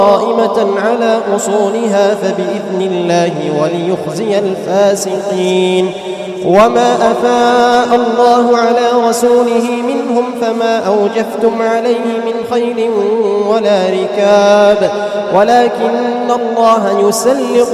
قائمة على أصولها فبإذن الله وليخزي الفاسقين. وما أفاء الله على رسوله منهم فما أوجفتم عليه من خيل ولا ركاب ولكن الله يسلط